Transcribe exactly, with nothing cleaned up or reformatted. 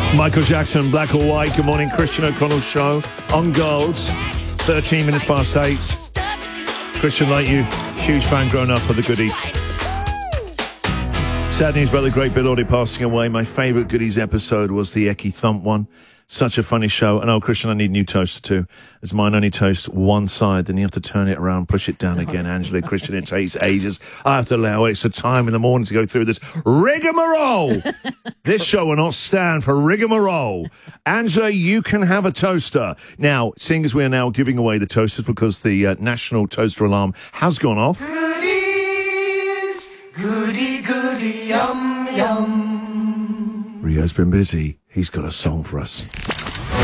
Michael Jackson, Black or White. Good morning, Christian O'Connell Show on Gold. thirteen minutes past eight. Christian, like you, huge fan growing up of the Goodies. Sad news about the great Bill Oddie passing away. My favourite Goodies episode was the Ecky Thump one. Such a funny show. And oh, Christian, I need a new toaster too. As mine only toasts one side, then you have to turn it around, push it down again. Angela, Christian, it takes ages. I have to allow extra time in the morning to go through this rigmarole. This show will not stand for rigmarole. Angela, you can have a toaster. Now, seeing as we are now giving away the toasters because the uh, national toaster alarm has gone off. Goodies, goody, goody, yum, yum. Rio's been busy. He's got a song for us.